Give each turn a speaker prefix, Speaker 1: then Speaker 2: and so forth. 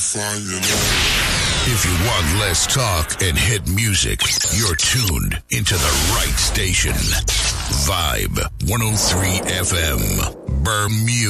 Speaker 1: find your love.
Speaker 2: If you want less talk and hit music, you're tuned into the right station. Vibe 103 FM, Bermuda.